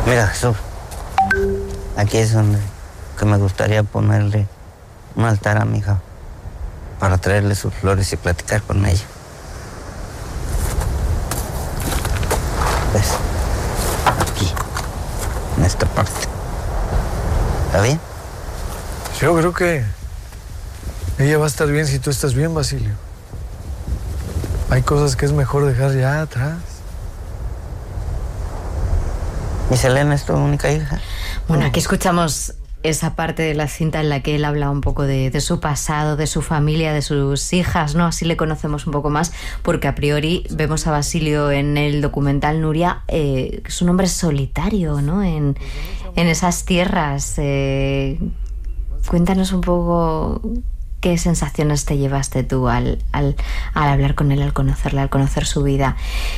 Mira, Jesús, aquí es donde que me gustaría ponerle un altar a mi hija para traerle sus flores y platicar con ella. ¿Ves? Aquí, en esta parte. ¿Está bien? Yo creo que ella va a estar bien si tú estás bien, Basilio. Hay cosas que es mejor dejar ya atrás. ¿Y Selena es tu única hija? Bueno, aquí escuchamos esa parte de la cinta en la que él habla un poco de su pasado, de su familia, de sus hijas, ¿no? Así le conocemos un poco más, porque a priori vemos a Basilio en el documental, Nuria, es un hombre solitario, ¿no? En esas tierras. Cuéntanos un poco qué sensaciones te llevaste tú al hablar con él, al conocerle, al conocer su vida.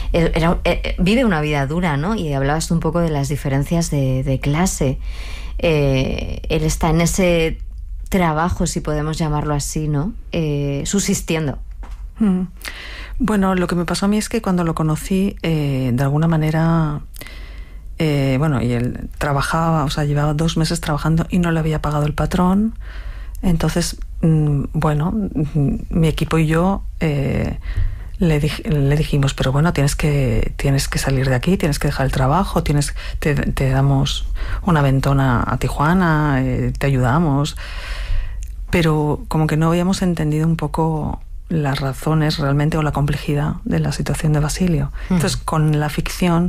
Vive una vida dura, ¿no? Y hablabas un poco de las diferencias de clase. Él está en ese trabajo, si podemos llamarlo así, ¿no? Subsistiendo. Bueno, lo que me pasó a mí es que cuando lo conocí, de alguna manera, bueno, y él trabajaba, o sea, llevaba 2 meses trabajando y no le había pagado el patrón. Entonces, bueno, mi equipo y yo le dijimos, pero bueno, tienes que salir de aquí, tienes que dejar el trabajo, te damos una ventona a Tijuana, te ayudamos. Pero como que no habíamos entendido un poco las razones realmente o la complejidad de la situación de Basilio. Entonces, con la ficción,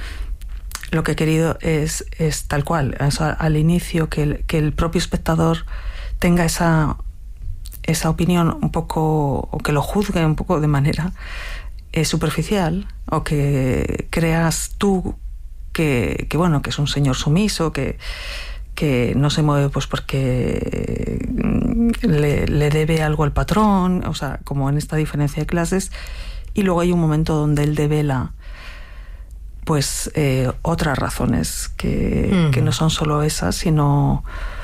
lo que he querido es tal cual, o sea, al inicio, que el propio espectador tenga esa opinión un poco, o que lo juzgue un poco de manera superficial, o que creas tú que bueno, que es un señor sumiso, que no se mueve pues porque le debe algo al patrón, o sea, como en esta diferencia de clases. Y luego hay un momento donde él devela pues otras razones que no son solo esas, sino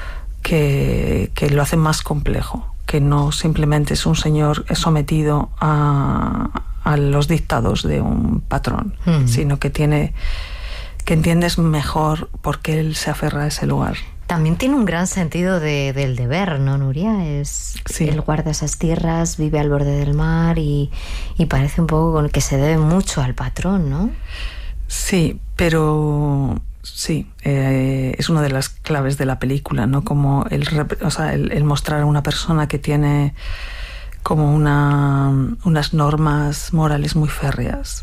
que lo hacen más complejo, que no simplemente es un señor sometido a los dictados de un patrón, sino que entiendes mejor por qué él se aferra a ese lugar. También tiene un gran sentido del deber, ¿no, Nuria? Sí. Él guarda esas tierras, vive al borde del mar y parece un poco que se debe mucho al patrón, ¿no? Sí, pero sí, es una de las claves de la película, ¿no? Como el mostrar a una persona que tiene como unas normas morales muy férreas,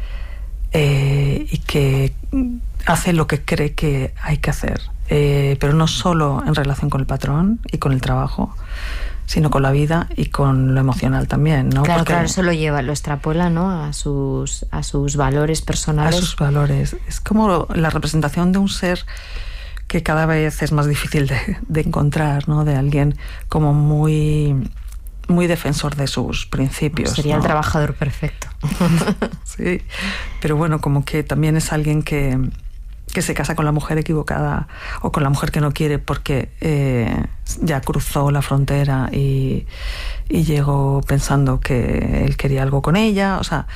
y que hace lo que cree que hay que hacer, pero no solo en relación con el patrón y con el trabajo, sino con la vida y con lo emocional también, ¿no? Claro, porque claro, eso lo extrapola, ¿no? A sus valores personales. A sus valores. Es como la representación de un ser que cada vez es más difícil de encontrar, ¿no? De alguien como muy, muy defensor de sus principios. Sería, ¿no?, el trabajador perfecto. Sí, pero bueno, como que también es alguien que se casa con la mujer equivocada o con la mujer que no quiere porque ya cruzó la frontera y llegó pensando que él quería algo con ella. O sea,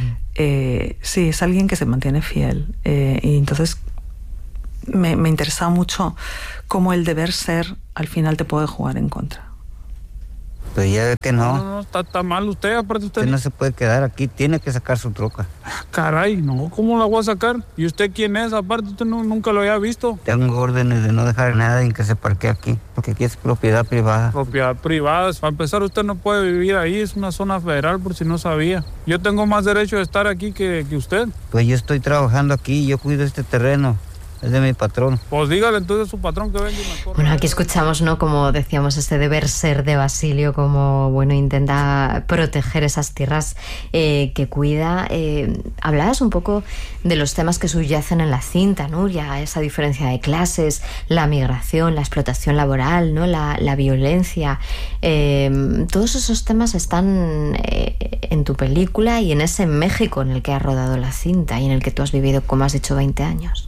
sí, es alguien que se mantiene fiel. Y entonces me interesaba mucho cómo el deber ser al final te puede jugar en contra. Pues ya ve que no. No, está mal usted, aparte usted. Usted no se puede quedar aquí, tiene que sacar su troca. Caray, no, ¿cómo la voy a sacar? ¿Y usted quién es? Aparte usted nunca lo había visto. Tengo órdenes de no dejar nada en que se parquee aquí, porque aquí es propiedad privada. Propiedad privada. Para empezar, usted no puede vivir ahí, es una zona federal, por si no sabía. Yo tengo más derecho de estar aquí que usted. Pues yo estoy trabajando aquí, yo cuido este terreno. Es de mi patrón. Pues dígale entonces a su patrón que venga y me corra. Bueno, aquí escuchamos, ¿no?, como decíamos, este deber ser de Basilio, como, bueno, intenta proteger esas tierras que cuida. Hablabas un poco de los temas que subyacen en la cinta, Nuria, esa diferencia de clases, la migración, la explotación laboral, ¿no?, la violencia. Todos esos temas están en tu película y en ese México en el que has rodado la cinta y en el que tú has vivido, como has dicho, 20 años.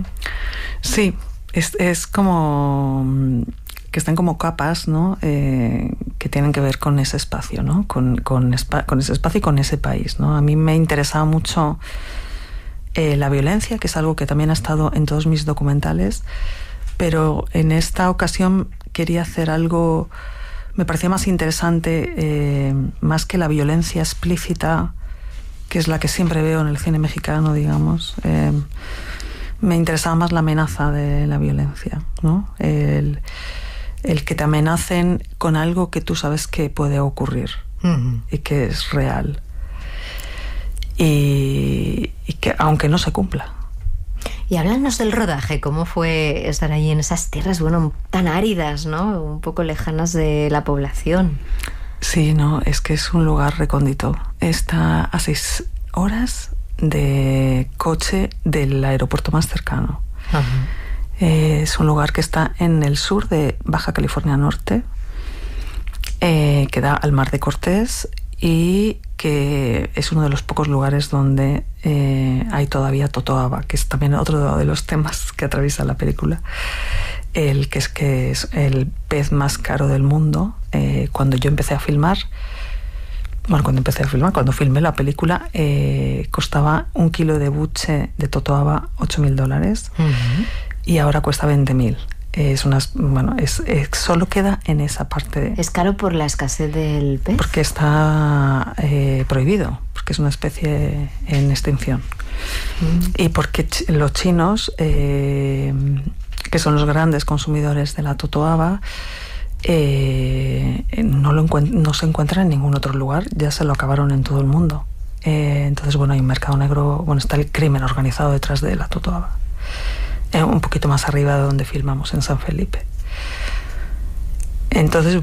Sí, es como que están como capas, ¿no? Que tienen que ver con ese espacio, ¿no? Con ese espacio y con ese país, ¿no? A mí me interesaba mucho la violencia, que es algo que también ha estado en todos mis documentales, pero en esta ocasión quería hacer algo, me parecía más interesante, más que la violencia explícita, que es la que siempre veo en el cine mexicano, digamos. Me interesaba más la amenaza de la violencia, ¿no? El que te amenacen con algo que tú sabes que puede ocurrir y que es real. Y que aunque no se cumpla. Y háblanos del rodaje, ¿cómo fue estar allí en esas tierras, bueno, tan áridas, ¿no? Un poco lejanas de la población. Sí, no, es que es un lugar recóndito. Está a 6 horas de coche del aeropuerto más cercano. Es un lugar que está en el sur de Baja California Norte, que da al Mar de Cortés, y que es uno de los pocos lugares donde hay todavía totoaba, que es también otro de los temas que atraviesa la película. Que es el pez más caro del mundo. Cuando yo empecé a filmar, cuando filmé la película, costaba 1 kilo de buche de totoaba $8,000 y ahora cuesta 20,000. Solo queda en esa parte. ¿Es caro por la escasez del pez? Porque está prohibido, porque es una especie en extinción. Y porque los chinos, que son los grandes consumidores de la totoaba, no se encuentra en ningún otro lugar, ya se lo acabaron en todo el mundo. Entonces, hay un mercado negro, está el crimen organizado detrás de la totoaba. Un poquito más arriba de donde filmamos, en San Felipe. Entonces,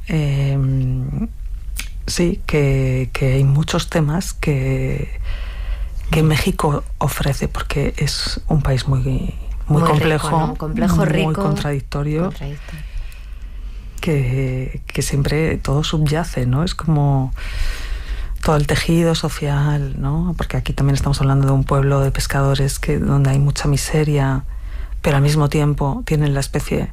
sí, que hay muchos temas que México ofrece, porque es un país muy complejo, rico, ¿no? Complejo, rico, muy contradictorio. Que siempre todo subyace, ¿no? Es como todo el tejido social, ¿no? Porque aquí también estamos hablando de un pueblo de pescadores donde hay mucha miseria, pero al mismo tiempo tienen la especie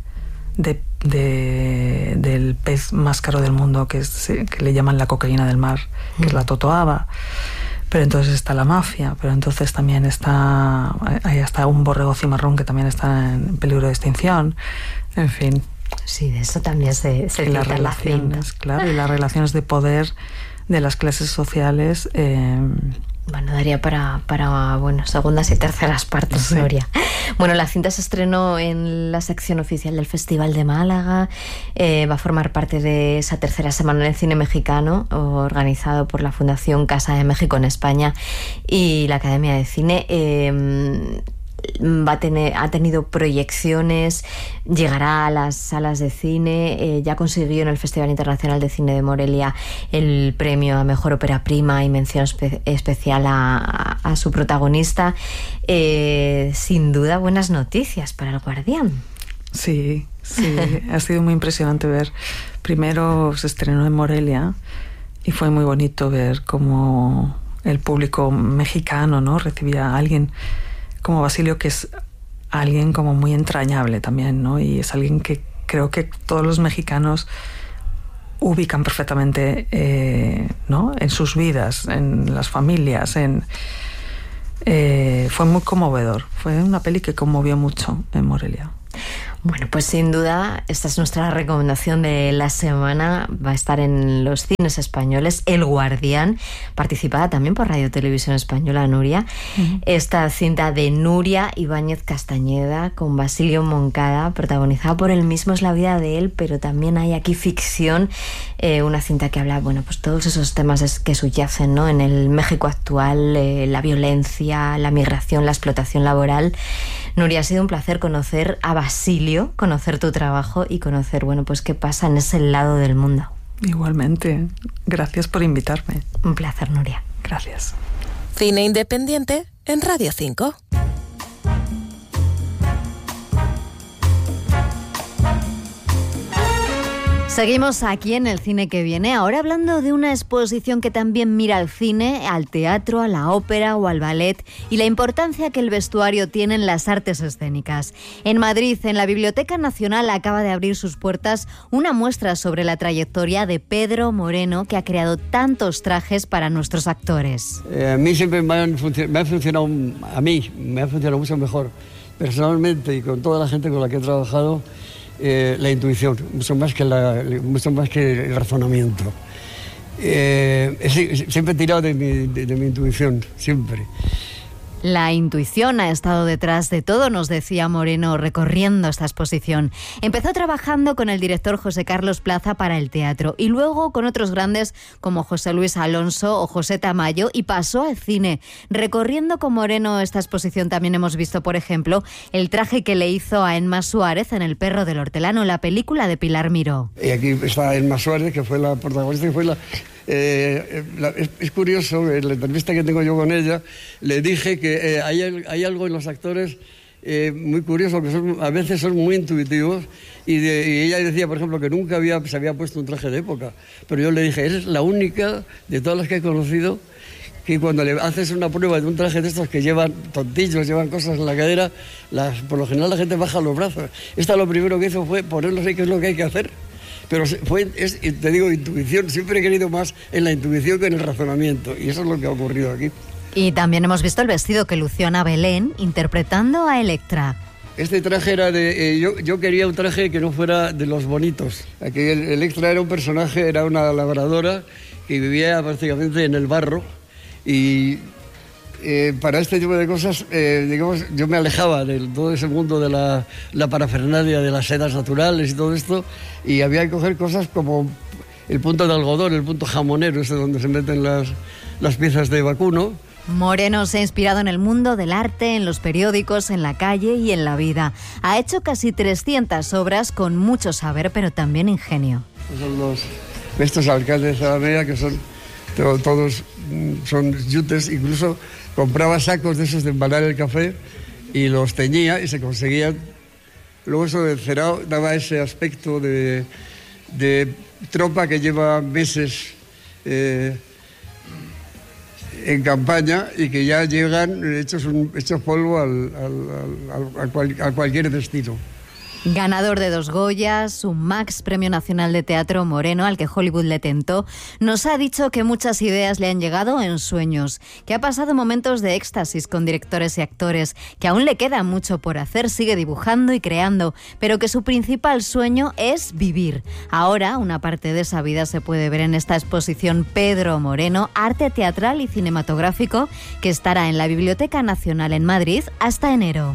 del pez más caro del mundo, que le llaman la cocaína del mar, que es la totoaba. Pero entonces está la mafia, pero entonces también hay hasta un borrego cimarrón que también está en peligro de extinción. En fin. Sí, de eso también se las relaciones, claro, y las relaciones de poder de las clases sociales. Daría para segundas y terceras partes, sí. Nuria. La cinta se estrenó en la sección oficial del Festival de Málaga. Va a formar parte de esa tercera semana del cine mexicano, organizado por la Fundación Casa de México en España y la Academia de Cine. Ha tenido proyecciones, llegará a las salas de cine, ya consiguió en el Festival Internacional de Cine de Morelia el premio a Mejor Ópera Prima y mención especial a su protagonista. Sin duda, buenas noticias para El Guardián. Sí, ha sido muy impresionante ver. Primero se estrenó en Morelia y fue muy bonito ver cómo el público mexicano, ¿no?, recibía a alguien como Basilio, que es alguien como muy entrañable también, ¿no? Y es alguien que creo que todos los mexicanos ubican perfectamente, ¿no?, en sus vidas, en las familias. Fue muy conmovedor. Fue una peli que conmovió mucho en Morelia. Bueno, pues sin duda, esta es nuestra recomendación de la semana. Va a estar en los cines españoles, El Guardián, participada también por Radio Televisión Española, Nuria. Esta cinta de Nuria Ibáñez Castañeda con Basilio Moncada, protagonizada por él mismo, es la vida de él, pero también hay aquí ficción. Una cinta que habla, pues todos esos temas que subyacen, ¿no?, en el México actual, la violencia, la migración, la explotación laboral. Nuria, ha sido un placer conocer a Basilio, conocer tu trabajo y conocer, pues qué pasa en ese lado del mundo. Igualmente. Gracias por invitarme. Un placer, Nuria. Gracias. Cine independiente en Radio 5. Seguimos aquí en El Cine que Viene, ahora hablando de una exposición que también mira al cine, al teatro, a la ópera o al ballet y la importancia que el vestuario tiene en las artes escénicas. En Madrid, en la Biblioteca Nacional, acaba de abrir sus puertas una muestra sobre la trayectoria de Pedro Moreno, que ha creado tantos trajes para nuestros actores. A mí siempre me ha funcionado mucho mejor, personalmente y con toda la gente con la que he trabajado, la intuición, mucho más que el razonamiento. Siempre he tirado de mi intuición, siempre. La intuición ha estado detrás de todo, nos decía Moreno recorriendo esta exposición. Empezó trabajando con el director José Carlos Plaza para el teatro y luego con otros grandes como José Luis Alonso o José Tamayo y pasó al cine. Recorriendo con Moreno esta exposición también hemos visto, por ejemplo, el traje que le hizo a Emma Suárez en El perro del hortelano, la película de Pilar Miró. Y aquí está Emma Suárez, que fue la protagonista y fue es curioso, en la entrevista que tengo yo con ella, le dije que hay algo en los actores muy curioso, que a veces son muy intuitivos, y ella decía, por ejemplo, que nunca se había puesto un traje de época, pero yo le dije, eres la única de todas las que he conocido que cuando le haces una prueba de un traje de estos que llevan tontillos, llevan cosas en la cadera, por lo general la gente baja los brazos. Esta lo primero que hizo fue ponerlos ahí, que es lo que hay que hacer. Pero te digo, intuición. Siempre he querido más en la intuición que en el razonamiento. Y eso es lo que ha ocurrido aquí. Y también hemos visto el vestido que lució Ana Belén interpretando a Electra. Este traje era yo quería un traje que no fuera de los bonitos. Aquí Electra era un personaje, era una labradora que vivía prácticamente en el barro. Y para este tipo de cosas, digamos, yo me alejaba de todo ese mundo de la parafernalia, de las sedas naturales y todo esto, y había que coger cosas como el punto de algodón, el punto jamonero, ese donde se meten las piezas de vacuno. Moreno se ha inspirado en el mundo del arte, en los periódicos, en la calle y en la vida. Ha hecho casi 300 obras con mucho saber, pero también ingenio. Son estos alcaldes de Alameda, que son todos son yutes. Incluso compraba sacos de esos de embalar el café y los teñía y se conseguían. Luego eso de cerado daba ese aspecto de tropa que lleva meses en campaña y que ya llegan hechos polvo a cualquier destino. Ganador de 2 Goyas, un Max, Premio Nacional de Teatro, Moreno, al que Hollywood le tentó, nos ha dicho que muchas ideas le han llegado en sueños, que ha pasado momentos de éxtasis con directores y actores, que aún le queda mucho por hacer, sigue dibujando y creando, pero que su principal sueño es vivir. Ahora, una parte de esa vida se puede ver en esta exposición Pedro Moreno, arte teatral y cinematográfico, que estará en la Biblioteca Nacional en Madrid hasta enero.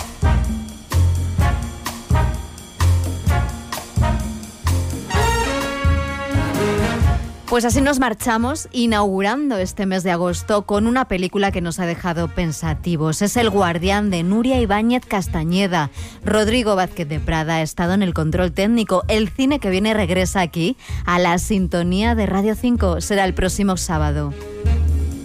Pues así nos marchamos, inaugurando este mes de agosto con una película que nos ha dejado pensativos. Es El guardián, de Nuria Ibáñez Castañeda. Rodrigo Vázquez de Prada ha estado en el control técnico. El Cine que Viene regresa aquí a la sintonía de Radio 5. Será el próximo sábado.